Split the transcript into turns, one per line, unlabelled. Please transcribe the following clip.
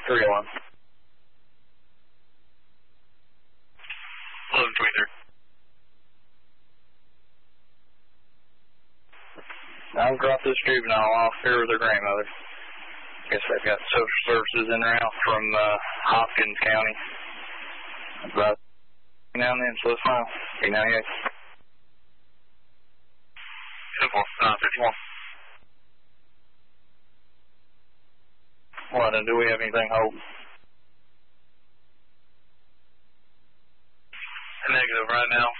301.
1123, sir.
I'll drop this juvenile off here with their grandmother. Guess they've got social services in there out from Hopkins County. About now and then, so it's fine. P98.
51.
Well, then, do we have anything hold?
Negative right now.